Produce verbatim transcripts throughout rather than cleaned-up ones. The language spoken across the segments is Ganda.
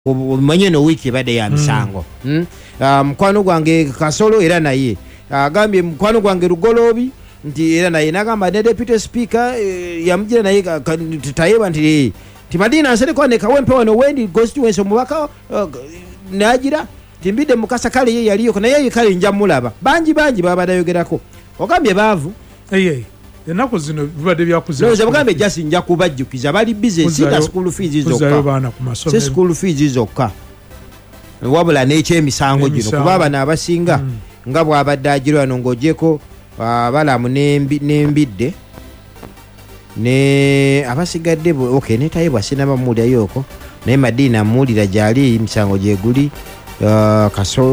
manye no wiki bade ya misango mm. mm? Mkwano gwange Kasolo era naye agambye mkwano gwange Rugolobi nti era naye nagamba ne deputy speaker e, yamjira naye tayeba nti timadina asere kwa nekawempe wano wendi constituency mubaka uh, najira timbide mukasa kale ye yaliyo na yeye kale njamulaba banji banji baba dayogerako ogambye bavu eye enako zino bibade byakuza no zabagambe jasi nja kubajjukiza bali business ina school fees zokka se school fees zokka wabula neche emisango gino kubaba na abasinga mm. nga bwabadde ajirwa nongojeko abalamu nembidde ne abasigadde okay ne tayibwa sinaba mulya yoko naye Madina mulira jali misango jeguli uh, kaso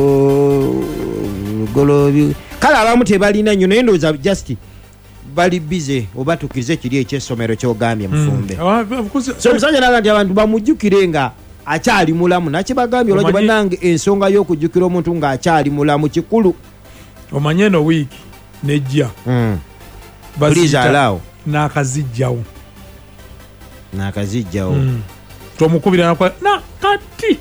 Golobi kala abamu tebalina nnyo endo za just bali busy obatukize kiri ekyesomero kyogambye Mufumbe mm. so msanja nagandi abantu bamujjukirenga akyali mulamu nakye bagambye olwo banange ensonga y'okujjukira omuntu nga akyali mulamu kikulu omanye no week nejja mm. please allow nakazijjawo nakazijjawo mm. tomukubira nakwa na kati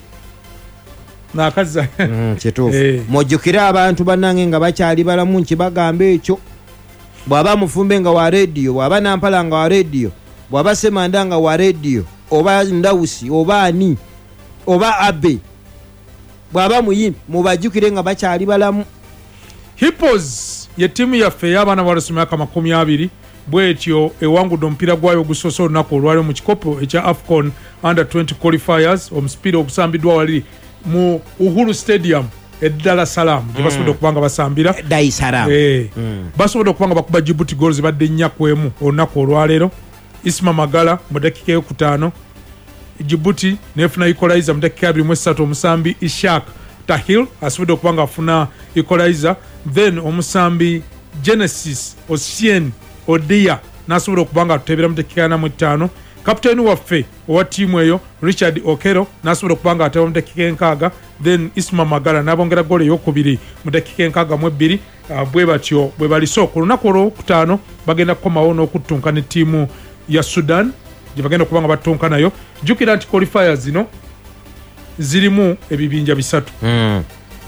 nakaza mm, kitufu hey. Mojjukira abantu banange nga bakyali balamu nkibagamba ekyo bwaba Mufumbe nga wa radio bwaba Nampala nga wa radio bwaba Semanda nga wa radio oba Ndawusi oba ani oba Abe bwaba Muyimbi mubajjukire nga bakyali balamu. Hippos ye timu yaffe y'abaana balusumaka makumi abiri bwetyo ewangudde omupiira gwayo gusoso olunaku olwaliro mu kikopo ekya AFCON under twenty qualifiers omupiira ogusambiddwa wali mu Uhuru Stadium e Dar es Salaam gye basobodde okubanga basambira Dar es Salaam eh mm. basobodde okubanga bakuba Djibouti goals badde nnya kwemu olunaku olwaliro. Isma Magala mu dakika y'okutaano Djibouti nefuna equalizer mu dakika abiri mu esatu omusambi Ishak Tahil asobodde okubanga afuna equalizer then omusambi Genesis Osien Odia nasobola okubanga atebera mu dakika ana mu ttaano. Kapteni waffe owa tiimu eyo Richard Okero nasobola okubanga ateba mu dakika enkaaga then Isma Magala n'abongera gole eyokubiri mu dakika enkaaga mu ebbiri. Uh, bwe batyo bwe baliso ku lunaku olwokutaano bagenda kukomawo n'okuttunka ne ttiimu ya Sudan gye bagenda okubanga battunka nayo. Jjukira nti qualifiers zino zirimu ebibinja bisatu mm.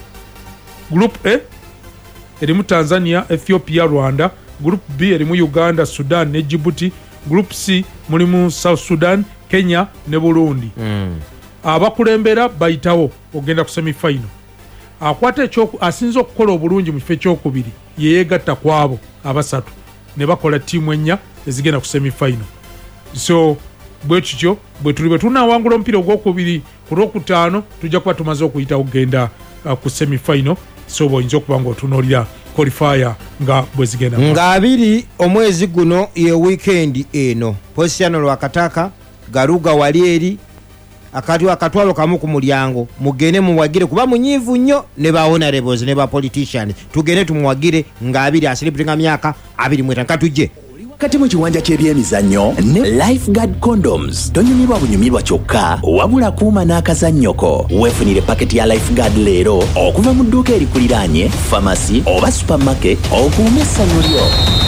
Group A erimu Tanzania, Ethiopia, Rwanda. Group B erimu Uganda, Sudan ne Djibouti. Group C mulimu South Sudan, Kenya ne Burundi. mm. Abakulembera bayitawo ogenda ku semi final. Akwata ekyoku asinza okukola obulungi mu kifo ekyokubiri yeyegatta kwabo abasatu ne bakola tiimu ennya ezigenda ku semi final. So bwe kityo bwe tuli bwe tunawangula omupiira ogwokubiri ku lwokutaano tujja kuba tumaze okuyita okugenda uh, ku semi final. So boyinza okuba nga otunuulira qualifier nga bwe zigenda nga abiri omwezi guno ye weekend eno Posiyano Lwakataka Garuga Walieri akati akatwalo kamu ku mulyango mugene muwagire kuba munyivu nnyo ne ba honorables ne ba politicians tugene tumuwagire nga abiri asilipiringa myaka abiri mweta katuje kati mu kiwanja ky'ebyemizannyo ne Lifeguard condoms tonyumirwa bunyumirwa kyokka wabula kuuma n'akazannyoko weefunire paketi ya Lifeguard leero okuva mu dduuka erikuliraanye pharmacy oba supermarket okuuma essanyu lyo.